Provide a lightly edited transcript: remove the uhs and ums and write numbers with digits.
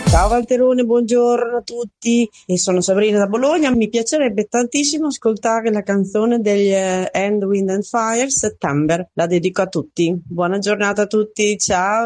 Ciao Valterone, buongiorno a tutti. E sono Sabrina da Bologna. Mi piacerebbe tantissimo ascoltare la canzone degli Wind and Fire, September. La dedico a tutti. Buona giornata a tutti, ciao.